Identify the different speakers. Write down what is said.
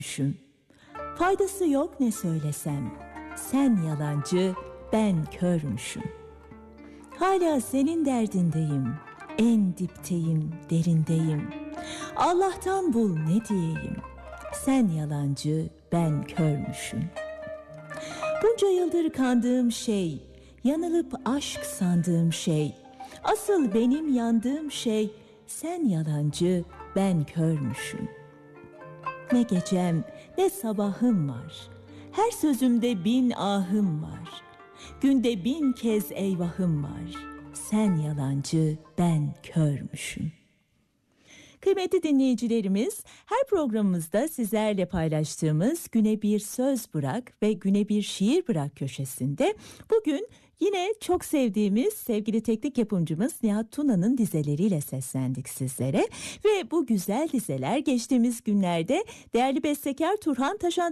Speaker 1: körmüşüm. Faydası yok ne söylesem, sen yalancı, ben körmüşüm. Hala senin derdindeyim, en dipteyim, derindeyim. Allah'tan bul ne diyeyim, sen yalancı, ben körmüşüm. Bunca yıldır kandığım şey, yanılıp aşk sandığım şey, asıl benim yandığım şey, sen yalancı, ben körmüşüm. Ne gecem ne sabahım var, her sözümde 1000 ahım var. Günde 1000 kez eyvahım var, sen yalancı, ben körmüşüm. Kıymetli dinleyicilerimiz, her programımızda sizlerle paylaştığımız Güne Bir Söz Bırak ve Güne Bir Şiir Bırak köşesinde bugün yine çok sevdiğimiz sevgili teknik yapımcımız Nihat Tuna'nın dizeleriyle seslendik sizlere. Ve bu güzel dizeler geçtiğimiz günlerde değerli bestekar Turhan Taşan